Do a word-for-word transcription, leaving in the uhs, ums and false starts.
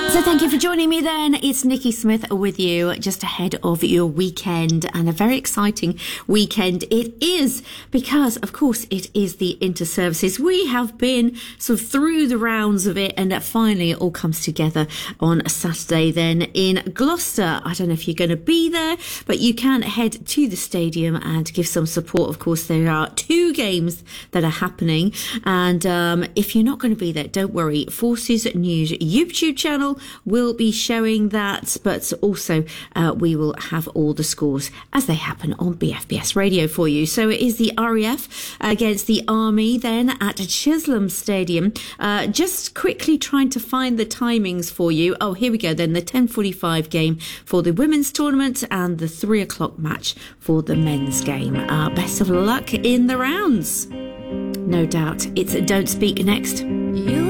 So thank you for joining me then. It's Nikki Smith with you just ahead of your weekend, and a very exciting weekend it is because, of course, it is the Inter-Services. We have been sort of through the rounds of it, and finally it all comes together on a Saturday then in Gloucester. I don't know if you're going to be there, but you can head to the stadium and give some support. Of course, there are two games that are happening, and um, if you're not going to be there, don't worry. Forces News YouTube channel will be showing that, but also uh, we will have all the scores as they happen on B F B S Radio for you. So it is the R A F against the Army then at Chisholm Stadium. Uh, just quickly trying to find the timings for you. Oh, here we go then. The ten forty-five game for the women's tournament and the three o'clock match for the men's game. Uh, best of luck in the rounds. No doubt. It's Don't Speak next. You